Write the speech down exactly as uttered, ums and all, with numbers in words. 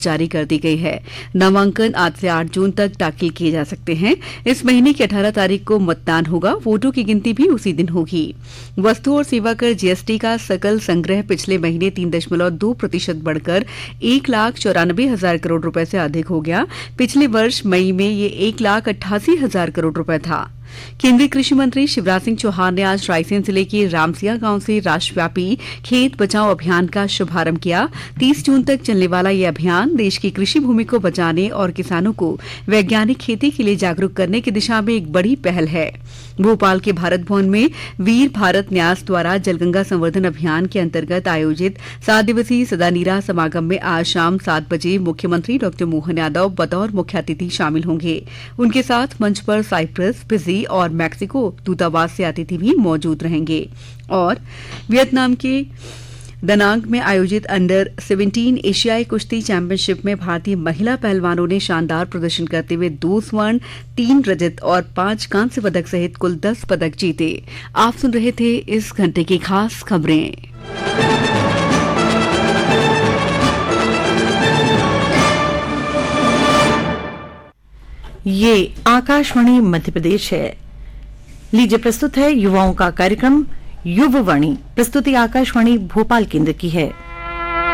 जारी कर दी गई है। नामांकन आज से आठ जून तक दाखिल किए जा सकते हैं। इस महीने की अठारह तारीख को मतदान होगा। वोटों की गिनती भी उसी दिन होगी। वस्तु और सेवा कर जीएसटी का सकल संग्रह पिछले महीने तीन दशमलव दो प्रतिशत बढ़कर एक लाख चौरानबे हजार करोड़ रुपए से अधिक हो गया। पिछले वर्ष मई में ये एक लाख अट्ठासी हजार करोड़ रुपए था। केंद्रीय कृषि मंत्री शिवराज सिंह चौहान ने आज रायसेन जिले के रामसिया गांव से राष्ट्रव्यापी खेत बचाओ अभियान का शुभारंभ किया। तीस जून तक चलने वाला ये अभियान देश की कृषि भूमि को बचाने और किसानों को वैज्ञानिक खेती के लिए जागरूक करने की दिशा में एक बड़ी पहल है। भोपाल के भारत भवन में वीर भारत न्यास द्वारा जलगंगा संवर्धन अभियान के अंतर्गत आयोजित सात दिवसीय सदानीरा समागम में आज शाम सात बजे मुख्यमंत्री डॉ मोहन यादव बतौर मुख्य अतिथि शामिल होंगे। उनके साथ मंच पर साइप्रस, फिजी और मैक्सिको दूतावास से अतिथि भी मौजूद रहेंगे। और वियतनाम के दनांग में आयोजित अंडर सत्रह एशियाई कुश्ती चैंपियनशिप में भारतीय महिला पहलवानों ने शानदार प्रदर्शन करते हुए दो स्वर्ण, तीन रजत और पांच कांस्य पदक सहित कुल दस पदक जीते। आप सुन रहे थे इस घंटे की खास खबरें। ये आकाशवाणी मध्य प्रदेश है। लीजिए प्रस्तुत है युवाओं का कार्यक्रम युववाणी। प्रस्तुति आकाशवाणी भोपाल केंद्र की है।